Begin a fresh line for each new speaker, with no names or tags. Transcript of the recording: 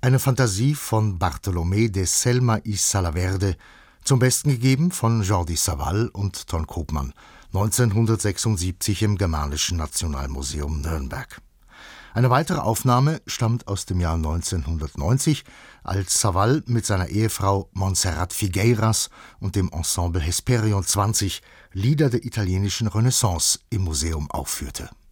Eine Fantasie von Bartolomé de Selma y Salaverde, zum Besten gegeben von Jordi Savall und Ton Koopman, 1976 im Germanischen Nationalmuseum Nürnberg. Eine weitere Aufnahme stammt aus dem Jahr 1990, als Savall mit seiner Ehefrau Montserrat Figueiras und dem Ensemble Hesperion 20 Lieder der italienischen Renaissance im Museum aufführte